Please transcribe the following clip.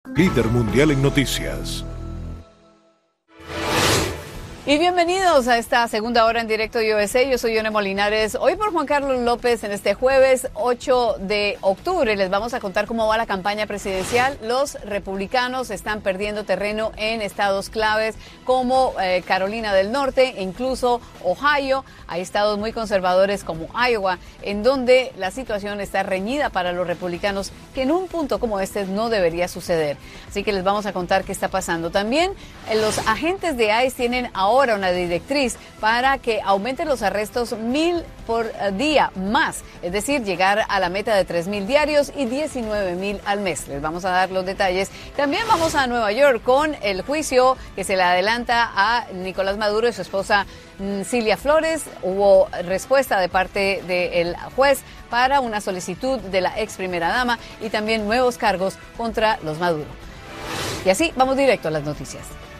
Líder mundial en noticias. Y bienvenidos a esta segunda hora en directo de USA. Yo soy Yone Molinares. Hoy por Juan Carlos López en este jueves 8 de octubre les vamos a contar cómo va la campaña presidencial. Los republicanos están perdiendo terreno en estados claves como Carolina del Norte e incluso Ohio. Hay estados muy conservadores como Iowa, en donde la situación está reñida para los republicanos, que en un punto como este no debería suceder. Así que les vamos a contar qué está pasando. También los agentes de ICE tienen ahora una directriz para que aumenten los arrestos 1,000 por día más, es decir, llegar a la meta de 3,000 diarios y 19,000 al mes. Les vamos a dar los detalles. También vamos a Nueva York con el juicio que se le adelanta a Nicolás Maduro y su esposa Cilia Flores. Hubo respuesta de parte del juez para una solicitud de la ex primera dama y también nuevos cargos contra los Maduro. Y así vamos directo a las noticias.